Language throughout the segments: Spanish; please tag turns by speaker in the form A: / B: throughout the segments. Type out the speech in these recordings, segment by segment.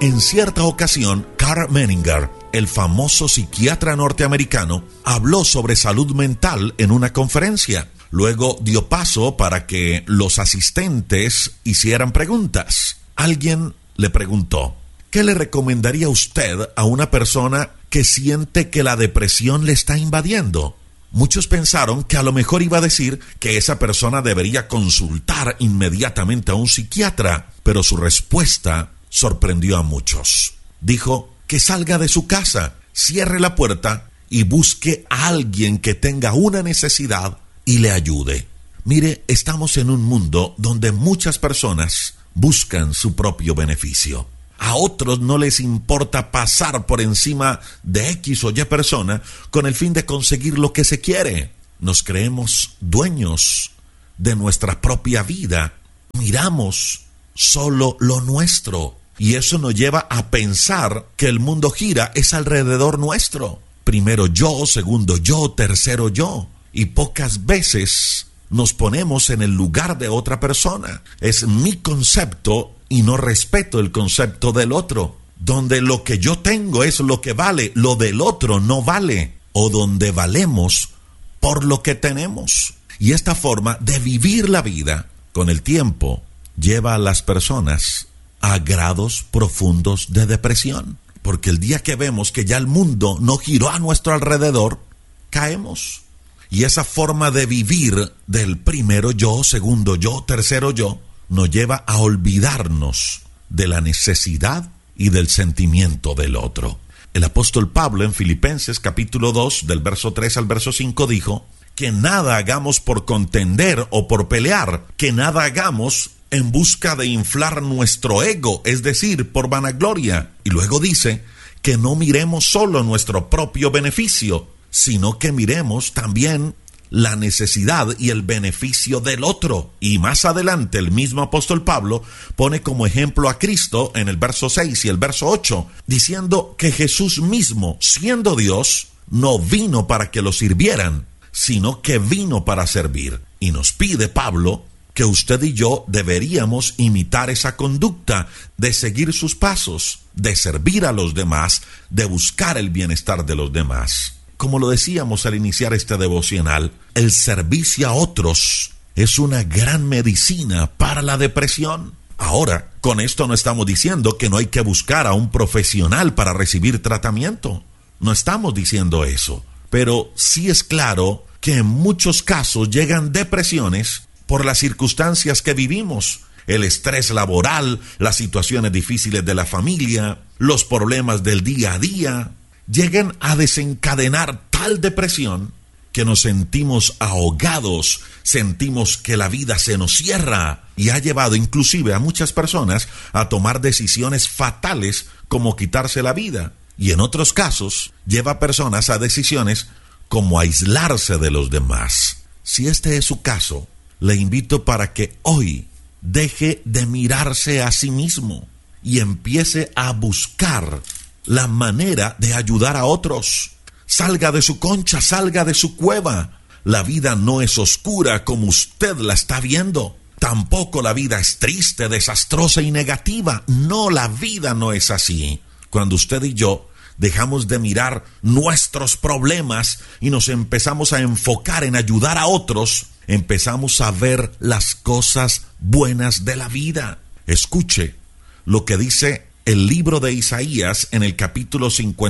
A: En cierta ocasión, Karl Menninger, el famoso psiquiatra norteamericano, habló sobre salud mental en una conferencia. Luego dio paso para que los asistentes hicieran preguntas. Alguien le preguntó: ¿qué le recomendaría usted a una persona que siente que la depresión le está invadiendo? Muchos pensaron que a lo mejor iba a decir que esa persona debería consultar inmediatamente a un psiquiatra, pero su respuesta sorprendió a muchos. Dijo que salga de su casa, cierre la puerta y busque a alguien que tenga una necesidad y le ayude. Mire, estamos en un mundo donde muchas personas buscan su propio beneficio. A otros no les importa pasar por encima de X o Y persona con el fin de conseguir lo que se quiere. Nos creemos dueños de nuestra propia vida. Miramos solo lo nuestro. Y eso nos lleva a pensar que el mundo gira es alrededor nuestro. Primero yo, segundo yo, tercero yo. Y pocas veces nos ponemos en el lugar de otra persona. Es mi concepto y no respeto el concepto del otro. Donde lo que yo tengo es lo que vale, lo del otro no vale. O donde valemos por lo que tenemos. Y esta forma de vivir la vida con el tiempo lleva a las personas a grados profundos de depresión. Porque el día que vemos que ya el mundo no giró a nuestro alrededor, caemos. Y esa forma de vivir del primero yo, segundo yo, tercero yo, nos lleva a olvidarnos de la necesidad y del sentimiento del otro. El apóstol Pablo en Filipenses capítulo 2, del verso 3 al verso 5 dijo que nada hagamos por contender o por pelear, que nada hagamos en busca de inflar nuestro ego, es decir, por vanagloria. Y luego dice que no miremos solo nuestro propio beneficio, sino que miremos también la necesidad y el beneficio del otro. Y más adelante el mismo apóstol Pablo pone como ejemplo a Cristo en el verso 6 y el verso 8, diciendo que Jesús mismo, siendo Dios, no vino para que lo sirvieran, sino que vino para servir. Y nos pide Pablo que usted y yo deberíamos imitar esa conducta de seguir sus pasos, de servir a los demás, de buscar el bienestar de los demás. Como lo decíamos al iniciar este devocional, el servicio a otros es una gran medicina para la depresión. Ahora, con esto no estamos diciendo que no hay que buscar a un profesional para recibir tratamiento. No estamos diciendo eso. Pero sí es claro que en muchos casos llegan depresiones por las circunstancias que vivimos. El estrés laboral, las situaciones difíciles de la familia, los problemas del día a día, llegan a desencadenar tal depresión que nos sentimos ahogados, sentimos que la vida se nos cierra y ha llevado inclusive a muchas personas a tomar decisiones fatales como quitarse la vida. Y en otros casos lleva a personas a decisiones como aislarse de los demás. Si este es su caso, le invito para que hoy deje de mirarse a sí mismo y empiece a buscar la manera de ayudar a otros. Salga de su concha, salga de su cueva. La vida no es oscura como usted la está viendo. Tampoco la vida es triste, desastrosa y negativa. No, la vida no es así. Cuando usted y yo dejamos de mirar nuestros problemas y nos empezamos a enfocar en ayudar a otros, empezamos a ver las cosas buenas de la vida. Escuche lo que dice el libro de Isaías en el capítulo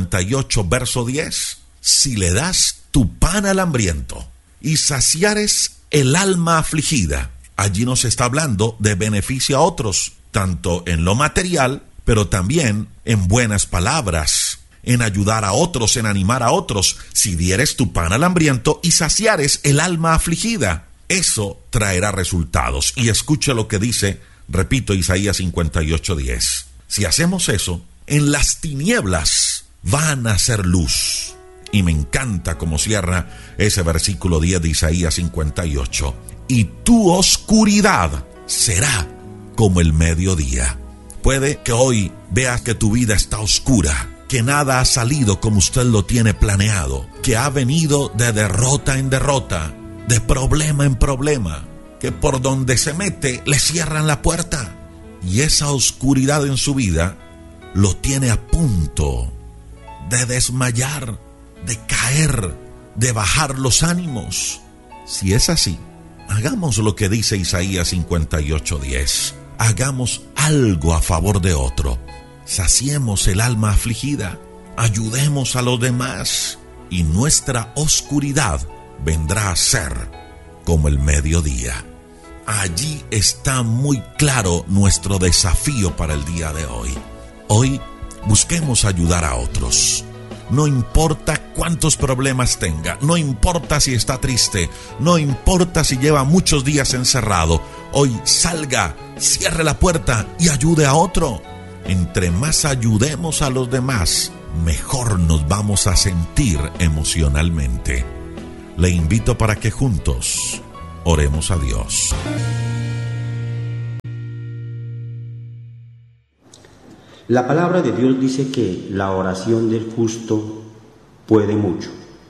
A: 58, verso 10. Si le das tu pan al hambriento y saciares el alma afligida, allí nos está hablando de beneficio a otros, tanto en lo material, pero también en buenas palabras, en ayudar a otros, en animar a otros. Si dieres tu pan al hambriento y saciares el alma afligida, eso traerá resultados. Y escuche lo que dice, repito, Isaías 58, 10. Si hacemos eso, en las tinieblas va a nacer luz. Y me encanta cómo cierra ese versículo 10 de Isaías 58. Y tu oscuridad será como el mediodía. Puede que hoy veas que tu vida está oscura, que nada ha salido como usted lo tiene planeado, que ha venido de derrota en derrota, de problema en problema, que por donde se mete le cierran la puerta. Y esa oscuridad en su vida lo tiene a punto de desmayar, de caer, de bajar los ánimos. Si es así, hagamos lo que dice Isaías 58:10. Hagamos algo a favor de otro. Saciemos el alma afligida. Ayudemos a los demás. Y nuestra oscuridad vendrá a ser como el mediodía. Allí está muy claro nuestro desafío para el día de hoy. Hoy busquemos ayudar a otros. No importa cuántos problemas tenga, no importa si está triste, no importa si lleva muchos días encerrado. Hoy salga, cierre la puerta y ayude a otro. Entre más ayudemos a los demás, mejor nos vamos a sentir emocionalmente. Le invito para que juntos oremos a Dios.
B: La palabra de Dios dice que la oración del justo puede mucho.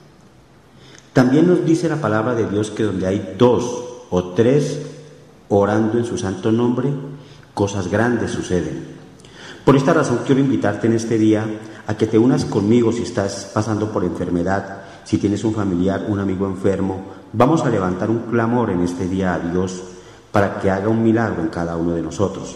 B: También nos dice la palabra de Dios que donde hay 2 o 3 orando en su santo nombre, cosas grandes suceden. Por esta razón quiero invitarte en este día a que te unas conmigo si estás pasando por enfermedad, si tienes un familiar, un amigo enfermo. Vamos a levantar un clamor en este día a Dios para que haga un milagro en cada uno de nosotros.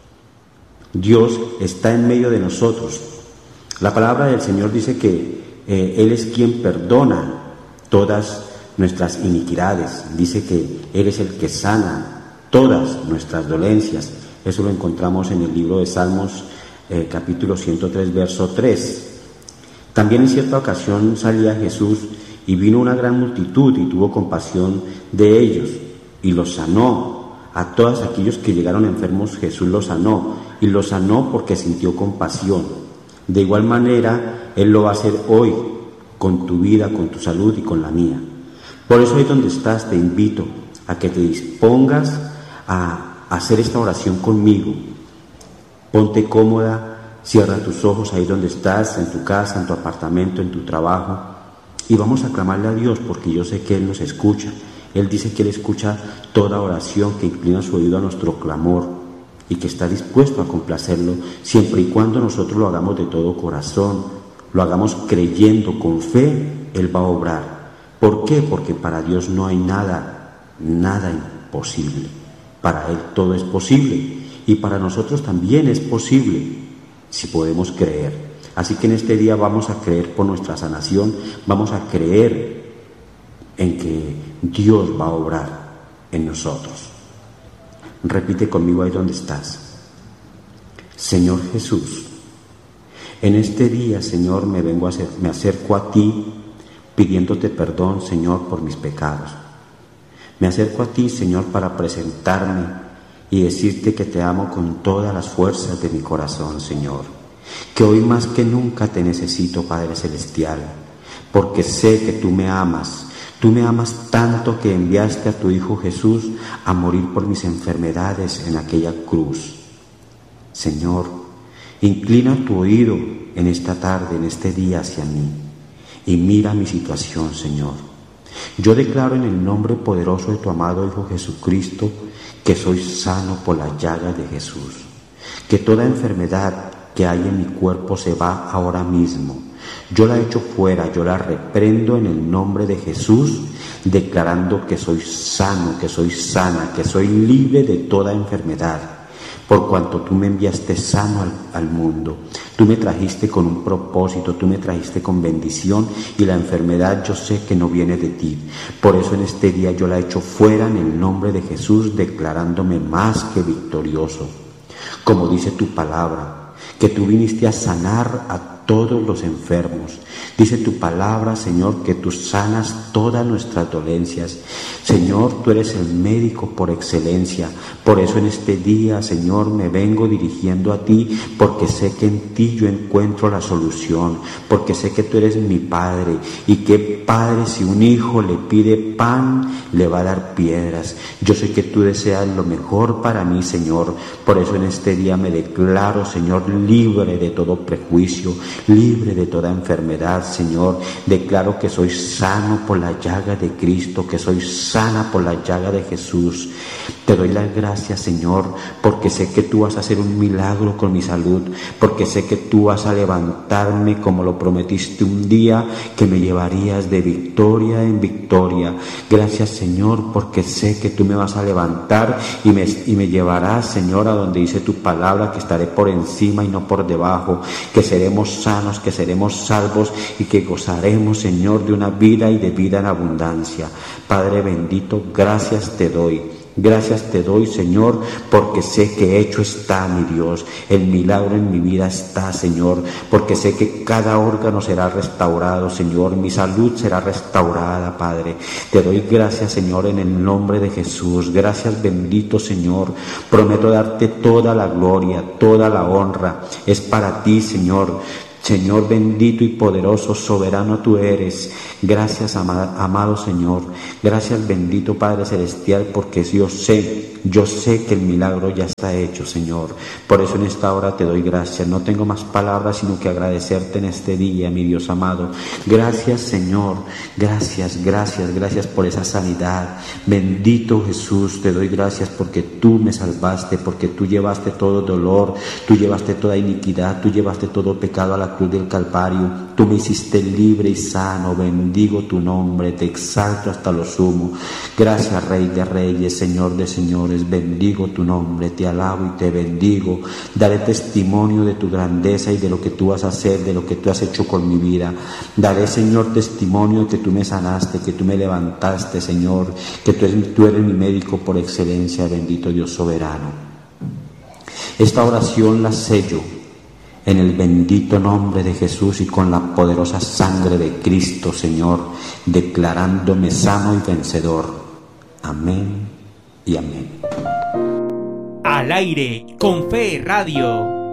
B: Dios está en medio de nosotros. La palabra del Señor dice que Él es quien perdona todas nuestras iniquidades. Dice que Él es el que sana todas nuestras dolencias. Eso lo encontramos en el libro de Salmos, capítulo 103, verso 3. También en cierta ocasión salía Jesús y vino una gran multitud y tuvo compasión de ellos y los sanó. A todos aquellos que llegaron enfermos Jesús los sanó, y los sanó porque sintió compasión. De igual manera Él lo va a hacer hoy con tu vida, con tu salud y con la mía. Por eso ahí donde estás te invito a que te dispongas a hacer esta oración conmigo. Ponte cómoda, cierra tus ojos ahí donde estás, en tu casa, en tu apartamento, en tu trabajo, y vamos a clamarle a Dios porque yo sé que Él nos escucha. Él dice que Él escucha toda oración, que inclina su oído a nuestro clamor y que está dispuesto a complacerlo siempre y cuando nosotros lo hagamos de todo corazón, lo hagamos creyendo, con fe. Él va a obrar. ¿Por qué? Porque para Dios no hay nada imposible. Para Él todo es posible y para nosotros también es posible si podemos creer. Así que en este día vamos a creer por nuestra sanación, vamos a creer en que Dios va a obrar en nosotros. Repite conmigo ahí donde estás. Señor Jesús, en este día, Señor, me acerco a ti pidiéndote perdón, Señor, por mis pecados. Me acerco a ti, Señor, para presentarme y decirte que te amo con todas las fuerzas de mi corazón, Señor. Que hoy más que nunca te necesito, Padre Celestial, porque sé que tú me amas. Tú me amas tanto que enviaste a tu Hijo Jesús a morir por mis enfermedades en aquella cruz. Señor, inclina tu oído en esta tarde, en este día hacia mí, y mira mi situación, Señor. Yo declaro en el nombre poderoso de tu amado Hijo Jesucristo que soy sano por las llagas de Jesús, que toda enfermedad que hay en mi cuerpo se va ahora mismo. Yo la echo fuera, yo la reprendo en el nombre de Jesús, declarando que soy sano, que soy sana, que soy libre de toda enfermedad, por cuanto tú me enviaste sano al mundo. Tú me trajiste con un propósito, tú me trajiste con bendición, y la enfermedad yo sé que no viene de ti. Por eso en este día yo la echo fuera en el nombre de Jesús, declarándome más que victorioso. Como dice tu palabra, que tú viniste a sanar a todos los enfermos. Dice tu palabra, Señor, que tú sanas todas nuestras dolencias. Señor, tú eres el médico por excelencia. Por eso en este día, Señor, me vengo dirigiendo a ti, porque sé que en ti yo encuentro la solución, porque sé que tú eres mi Padre, y que Padre, si un hijo le pide pan, le va a dar piedras. Yo sé que tú deseas lo mejor para mí, Señor. Por eso en este día me declaro, Señor, libre de todo prejuicio. libre de toda enfermedad, Señor. Declaro que soy sano por la llaga de Cristo, que soy sana por la llaga de Jesús. Te doy las gracias, Señor, porque sé que tú vas a hacer un milagro con mi salud, porque sé que tú vas a levantarme como lo prometiste un día, que me llevarías de victoria en victoria. Gracias, Señor, porque sé que tú me vas a levantar y me llevarás, Señor, a donde dice tu palabra, que estaré por encima y no por debajo, que seremos sanos, que seremos salvos y que gozaremos, Señor, de una vida y de vida en abundancia. Padre bendito, gracias te doy. Gracias te doy, Señor, porque sé que hecho está, mi Dios. El milagro en mi vida está, Señor, porque sé que cada órgano será restaurado, Señor. Mi salud será restaurada, Padre. Te doy gracias, Señor, en el nombre de Jesús. Gracias, bendito Señor. Prometo darte toda la gloria, toda la honra. Es para ti, Señor. Señor bendito y poderoso, soberano tú eres. Gracias, amado Señor. Gracias, bendito Padre Celestial, porque yo sé que el milagro ya está hecho, Señor. Por eso en esta hora te doy gracias. No tengo más palabras sino que agradecerte en este día, mi Dios amado. Gracias, Señor. Gracias por esa sanidad. Bendito Jesús, te doy gracias porque tú me salvaste, porque tú llevaste todo dolor, tú llevaste toda iniquidad, tú llevaste todo pecado a la cruz del Calvario. Tú me hiciste libre y sano. Bendigo tu nombre, te exalto hasta lo sumo. Gracias, Rey de Reyes, Señor de Señores. Bendigo tu nombre, te alabo y te bendigo. Daré testimonio de tu grandeza y de lo que tú vas a hacer, de lo que tú has hecho con mi vida. Daré, Señor, testimonio de que tú me sanaste, que tú me levantaste, Señor, que tú eres mi médico por excelencia, bendito Dios soberano. Esta oración la sello en el bendito nombre de Jesús y con la poderosa sangre de Cristo, Señor, declarándome sano y vencedor. Amén y amén.
C: Al aire con Fe Radio.